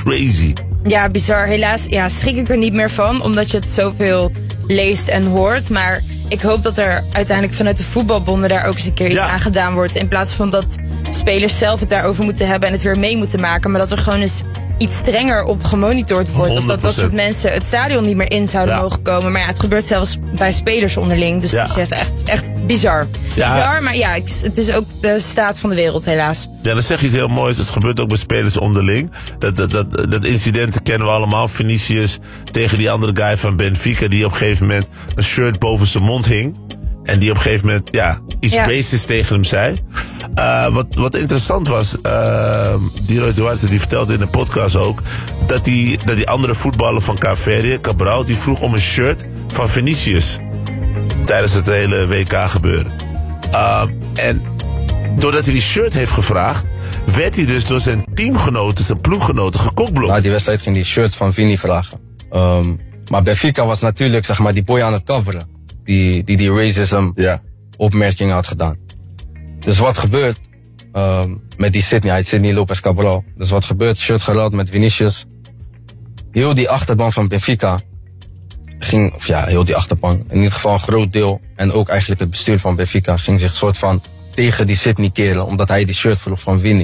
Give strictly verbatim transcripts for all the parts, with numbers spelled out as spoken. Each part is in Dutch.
crazy. Ja, bizar. Helaas ja, schrik ik er niet meer van, omdat je het zoveel leest en hoort. Maar ik hoop dat er uiteindelijk vanuit de voetbalbonden daar ook eens een keer iets Ja. aan gedaan wordt. In plaats van dat spelers zelf het daarover moeten hebben en het weer mee moeten maken. Maar dat er gewoon eens iets strenger op gemonitord wordt. Of dat dat soort mensen het stadion niet meer in zouden Ja. mogen komen. Maar ja, het gebeurt zelfs bij spelers onderling. Dus Ja. het is echt, echt bizar. Ja. Bizar, maar ja, ik, het is ook de staat van de wereld helaas. Ja, dan zeg je iets heel moois. Het gebeurt ook bij spelers onderling. Dat, dat, dat, dat incident kennen we allemaal. Vinicius tegen die andere guy van Benfica, die op een gegeven moment een shirt boven zijn mond hing. En die op een gegeven moment ja, iets Ja. racist tegen hem zei. Uh, wat, wat interessant was, uh, Diro Duarte die vertelde in de podcast ook, dat die, dat die andere voetballer van Cape Cabral, die vroeg om een shirt van Vinicius. Tijdens het hele W K gebeuren. Uh, en doordat hij die shirt heeft gevraagd, werd hij dus door zijn teamgenoten, zijn ploeggenoten gekokblokt. Na die wedstrijd ging die shirt van Vini vragen. Um, maar Benfica was natuurlijk zeg maar, die boy aan het coveren. Die die, die racism Ja. opmerkingen had gedaan. Dus wat gebeurt um, met die Sydney, hij heet Sydney Lopez Cabral. Dus wat gebeurt, shirt geruild met Vinicius. Heel die achterban van Benfica ging, of ja, heel die achterban, in ieder geval een groot deel. En ook eigenlijk het bestuur van Benfica ging zich soort van tegen die Sydney keren, omdat hij die shirt vroeg van Vini.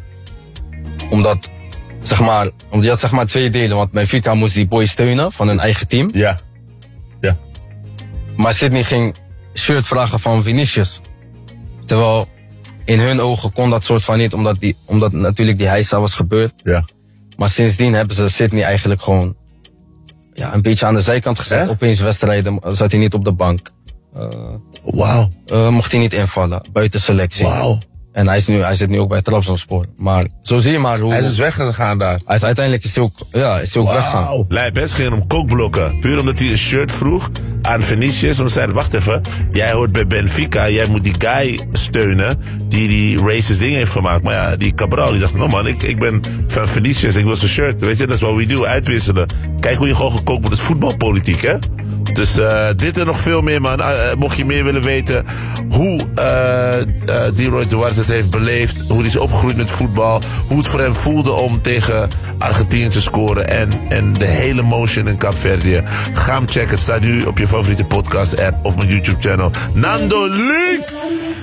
Omdat, zeg maar, omdat je had zeg maar twee delen, want Benfica moest die boy steunen van hun eigen team. Ja. Ja. Maar Sydney ging shirt vragen van Vinicius. Terwijl in hun ogen kon dat soort van niet, omdat, die, omdat natuurlijk die heisa was gebeurd. Ja. Maar sindsdien hebben ze Sydney eigenlijk gewoon ja, een beetje aan de zijkant gezet. Echt? Opeens wedstrijden zat hij niet op de bank. Uh, Wauw. uh, mocht hij niet invallen, buiten selectie. Wauw. En hij, is nu, hij zit nu ook bij Trabzonspor. Maar zo zie je maar hoe... Hij is dus weggegaan daar. Hij is uiteindelijk is hij ook, ja, is hij ook weggegaan. Leibes ging hem kokblokken. Puur omdat hij een shirt vroeg aan Vinicius. Want ze zeiden, wacht even. Jij hoort bij Benfica. Jij moet die guy steunen die die racist ding heeft gemaakt. Maar ja, die Cabral die dacht, no man, ik, ik ben van Vinicius. Ik wil zijn shirt. Weet je, dat is wat we doen. Uitwisselen. Kijk hoe je gewoon gekookt wordt. Dat is voetbalpolitiek, hè? Dus uh, dit en nog veel meer, man. Uh, mocht je meer willen weten hoe uh, uh, Diro Duarte het heeft beleefd, hoe hij is opgegroeid met voetbal, hoe het voor hem voelde om tegen Argentinië te scoren en, en de hele motion in Kaapverdië. Ga hem checken. Het staat nu op je favoriete podcast app of mijn YouTube channel. Nando Lux!